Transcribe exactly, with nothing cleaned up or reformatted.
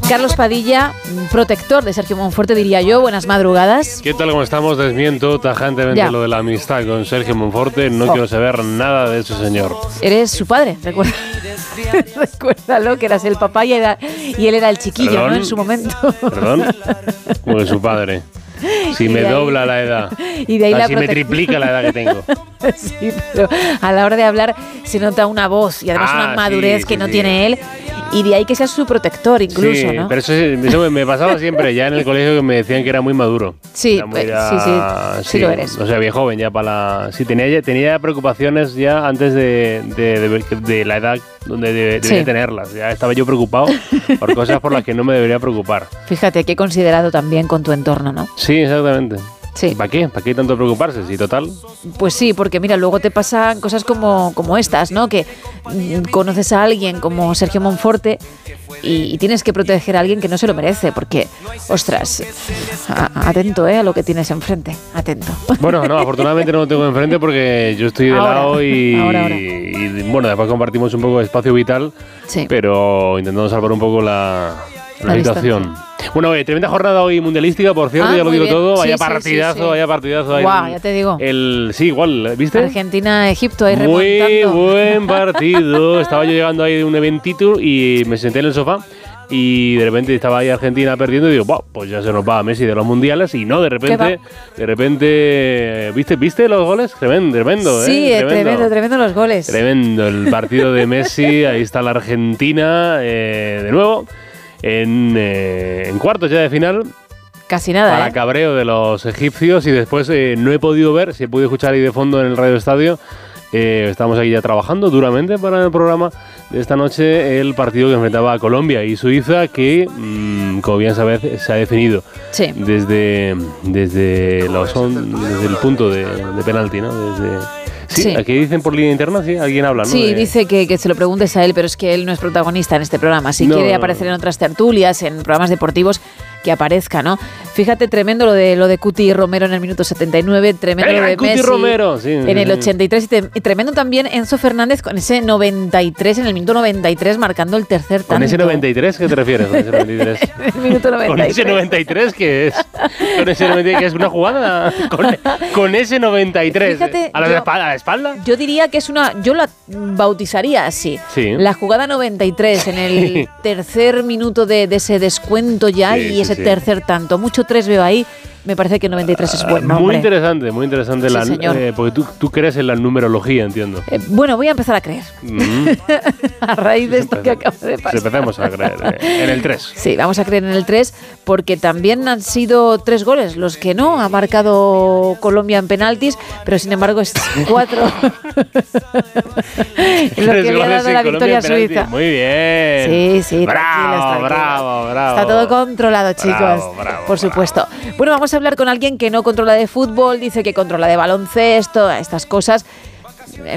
Carlos Padilla, protector de Sergio Monforte, diría yo. Buenas madrugadas. ¿Qué tal? ¿Cómo estamos? Desmiento tajantemente ya. Lo de la amistad con Sergio Monforte. No oh. quiero saber nada de ese señor. Eres su padre, recuerda. Recuérdalo, que eras el papá y, era, y él era el chiquillo, ¿Perdón? ¿no? En su momento. ¿Perdón? Como que su padre. Si me ahí, dobla la edad. Y de ahí la si me triplica la edad que tengo. Sí, pero a la hora de hablar se nota una voz y además ah, una madurez sí, que sí, no sí. tiene él. Y de ahí que sea su protector incluso, sí, ¿no? Pero eso, eso me pasaba siempre ya en el colegio, que me decían que era muy maduro. Sí, muy ya, sí, sí, sí, sí lo eres. O sea, bien joven ya para la... Sí, tenía, tenía preocupaciones ya antes de, de, de, de la edad donde de, debería sí. tenerlas. Ya estaba yo preocupado por cosas por las que no me debería preocupar. Fíjate, que he considerado también con tu entorno, ¿no? Sí, exactamente. Sí. ¿Para qué? ¿Para qué tanto preocuparse? Sí, total. Pues sí, porque mira, luego te pasan cosas como, como estas, ¿no? Que conoces a alguien como Sergio Monforte y, y tienes que proteger a alguien que no se lo merece, porque, ostras, a, atento, ¿eh? A lo que tienes enfrente, atento. Bueno, no, afortunadamente no lo tengo enfrente porque yo estoy de ahora, lado y, ahora, ahora. Y, y, bueno, después compartimos un poco de espacio vital, sí. pero intentando salvar un poco la... La, la situación. Bueno, eh, tremenda jornada hoy mundialística, por cierto, ah, ya lo digo bien. todo. Vaya sí, partidazo, sí, sí, sí. vaya partidazo. Guau, wow, ya te digo. El, sí, igual, ¿viste? Argentina-Egipto ahí Muy remontando. Muy buen partido. Estaba yo llegando ahí de un eventito y me senté en el sofá y de repente estaba ahí Argentina perdiendo y digo, wow, pues ya se nos va a Messi de los mundiales. Y no, de repente, de repente, ¿viste viste los goles? Tremendo, tremendo, sí, ¿eh? Tremendo. tremendo, tremendo los goles. Tremendo el partido de Messi. Ahí está la Argentina eh, de nuevo. En, eh, en cuartos ya de final. Casi nada, Para ¿eh? cabreo de los egipcios. Y después eh, no he podido ver, si he podido escuchar ahí de fondo en el Radio Estadio. Eh, estamos aquí ya trabajando duramente para el programa de esta noche, el partido que enfrentaba a Colombia y Suiza, que, mmm, como bien sabes, se ha definido sí. desde, desde, los, desde el punto de, de penalti, ¿no? Desde... Sí, sí. ¿Aquí dicen por línea interna? Sí, alguien habla, ¿no? Sí, de... dice que, que se lo preguntes a él, pero es que él no es protagonista en este programa. Si no, quiere aparecer en otras tertulias, en programas deportivos, que aparezca, ¿no? Fíjate, tremendo lo de lo de Cuti Romero en el minuto setenta y nueve, tremendo ¡Venga, lo de Cuti Messi Romero! Sí, en el ochenta y tres, y, te, y tremendo también Enzo Fernández con ese noventa y tres, en el minuto noventa y tres, marcando el tercer tanto. ¿Con ese noventa y tres? ¿Qué te refieres? ¿Con ese noventa y tres? En el minuto noventa y tres. ¿Con ese noventa y tres qué es? ¿Con ese noventa y tres que es una jugada? ¿Con, con ese noventa y tres? Fíjate, ¿A la, yo, espalda, ¿A la espalda? Yo diría que es una... Yo la bautizaría así. Sí. La jugada noventa y tres, en el tercer minuto de, de ese descuento ya, sí, y sí, ese sí. tercer tanto. Mucho tres veo ahí. Me parece que noventa y tres es buen nombre. Muy interesante, muy interesante. Sí, la, eh, porque tú, tú crees en la numerología, entiendo. Eh, bueno, voy a empezar a creer. Mm. A raíz de esto Empecemos, que acaba de pasar. Empecemos a creer eh, en el tres. Sí, vamos a creer en el tres, porque también han sido tres goles los que no ha marcado Colombia en penaltis, pero sin embargo es cuatro lo que le ha dado la victoria a Suiza. Muy bien. Sí, sí. Bravo, bravo, bravo. Está todo controlado, chicos. Bravo, bravo, por supuesto. Bueno, vamos a hablar con alguien que no controla de fútbol, dice que controla de baloncesto, estas cosas.